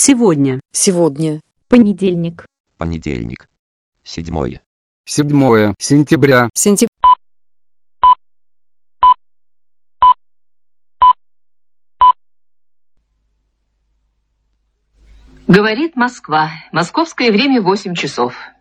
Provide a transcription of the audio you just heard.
Сегодня. Сегодня. Понедельник. Понедельник. 7 сентября. Сентябрь. Говорит Москва. Московское время 8 часов.